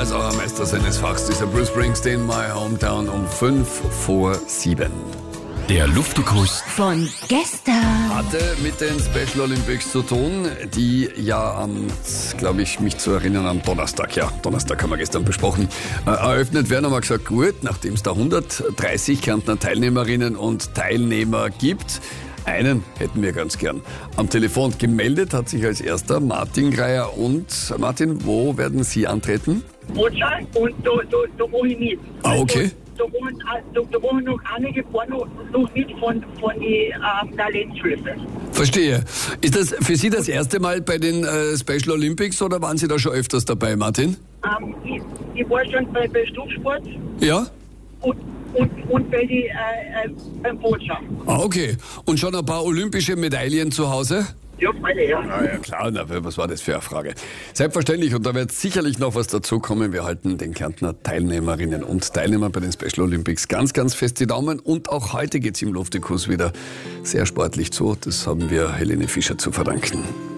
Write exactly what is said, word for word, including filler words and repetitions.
Damals auch ein Meister seines Fachs, dieser Bruce Springsteen, My Hometown, um fünf vor sieben. Der Luftikus Von gestern. Hatte mit den Special Olympics zu tun, die ja am, glaube ich, mich zu erinnern, am Donnerstag, ja, Donnerstag haben wir gestern besprochen, äh, eröffnet werden. Haben wir gesagt, gut, nachdem es da hundertdreißig Kärntner Teilnehmerinnen und Teilnehmer gibt, einen hätten wir ganz gern. Am Telefon gemeldet hat sich als erster Martin Greier. Und Martin, wo werden Sie antreten? Botscha und da, da, da wo ich mit. Ah, okay. Da wohnen, da, da wohnen noch einige paar noch, noch mit von, von den ähm, Talentschlüsseln. Verstehe. Ist das für Sie das erste Mal bei den äh, Special Olympics oder waren Sie da schon öfters dabei, Martin? Ähm, ich, ich war schon bei, bei Stufsport Ja? und, und, und bei die, äh, äh, beim Botscha. Ah, okay. Und schon ein paar olympische Medaillen zu Hause? Ja, meine ja. Ah, ja, klar. Na, was war das für eine Frage? Selbstverständlich, und da wird sicherlich noch was dazukommen. Wir halten den Kärntner Teilnehmerinnen und Teilnehmern bei den Special Olympics ganz, ganz fest die Daumen. Und auch heute geht's im Luftikus wieder sehr sportlich zu. Das haben wir Helene Fischer zu verdanken.